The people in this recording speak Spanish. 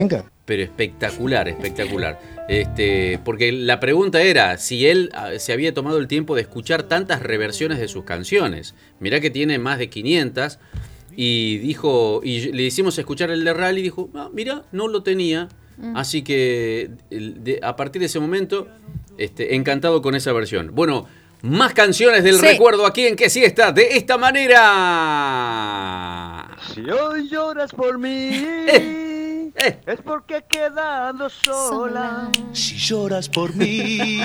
Venga. Pero espectacular, espectacular. Porque la pregunta era si él se había tomado el tiempo de escuchar tantas reversiones de sus canciones. Mirá que tiene más de 500 y dijo, y le hicimos escuchar el de Rally y dijo, mirá, no lo tenía. Así que a partir de ese momento, encantado con esa versión. Bueno, más canciones del recuerdo aquí en Que Siesta, de esta manera. Si hoy lloras por mí, es porque he quedado sola. Si lloras por mí